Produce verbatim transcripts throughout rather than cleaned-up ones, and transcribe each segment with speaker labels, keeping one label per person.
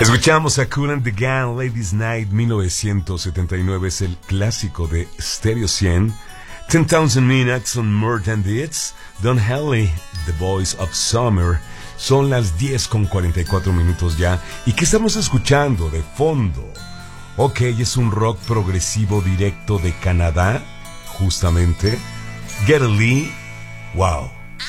Speaker 1: Escuchamos a Kool and the Gang, Ladies Night, mil novecientos setenta y nueve, es el clásico de Stereo cien. ten thousand Minutes on More Than Hits, Don Henley, The Voice of Summer. Son las diez con cuarenta y cuatro minutos ya. ¿Y qué estamos escuchando de fondo? Ok, es un rock progresivo directo de Canadá, justamente. Geddy Lee, wow,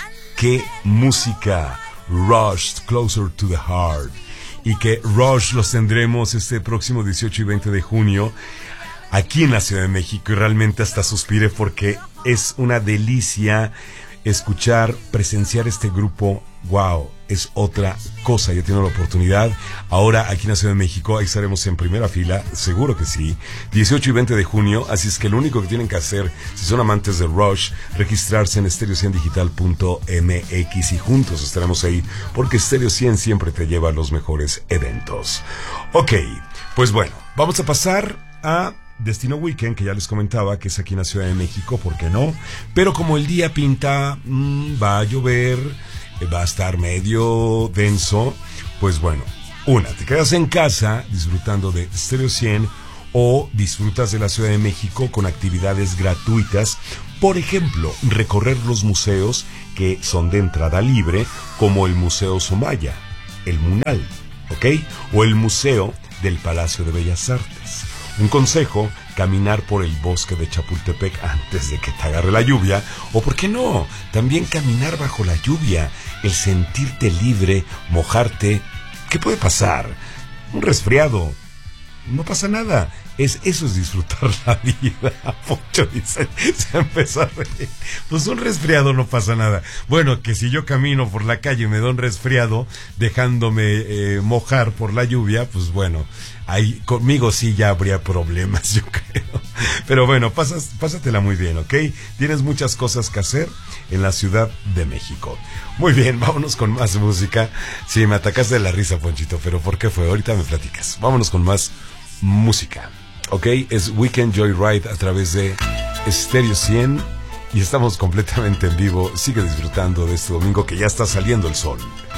Speaker 1: qué música. Rush, Closer to the Heart. Y que Rush los tendremos este próximo dieciocho y veinte de junio aquí en la Ciudad de México, y realmente hasta suspiré porque es una delicia escuchar, presenciar este grupo. Wow, es otra cosa. Ya tengo la oportunidad ahora aquí en la Ciudad de México, ahí estaremos en primera fila, seguro que sí, dieciocho y veinte de junio, así es que lo único que tienen que hacer, si son amantes de Rush, registrarse en stereo cien digital punto m x y juntos estaremos ahí, porque Stereo cien siempre te lleva a los mejores eventos. Ok, pues bueno, vamos a pasar a Destino Weekend, que ya les comentaba que es aquí en la Ciudad de México, ¿por qué no? Pero como el día pinta, mmm, va a llover, va a estar medio denso, pues bueno, una, te quedas en casa disfrutando de Stereo cien, o disfrutas de la Ciudad de México con actividades gratuitas, por ejemplo, recorrer los museos que son de entrada libre, como el Museo Somaya, el Munal, ¿ok? O el Museo del Palacio de Bellas Artes. Un consejo, caminar por el bosque de Chapultepec antes de que te agarre la lluvia, o por qué no, también caminar bajo la lluvia, el sentirte libre, mojarte. ¿Qué puede pasar? Un resfriado, no pasa nada. Es, eso es disfrutar la vida. Pocho dice, se empezó a reír. Pues un resfriado no pasa nada. Bueno, que si yo camino por la calle y me da un resfriado, dejándome eh, mojar por la lluvia, pues bueno, ahí conmigo sí ya habría problemas, yo creo. Pero bueno, pasas, pásatela muy bien, ¿ok? Tienes muchas cosas que hacer en la Ciudad de México. Muy bien, vámonos con más música. Sí, me atacaste de la risa, Ponchito, pero ¿por qué fue? Ahorita me platicas. Vámonos con más música. Ok, es Weekend Joyride a través de Stereo cien y estamos completamente en vivo. Sigue disfrutando de este domingo que ya está saliendo el sol.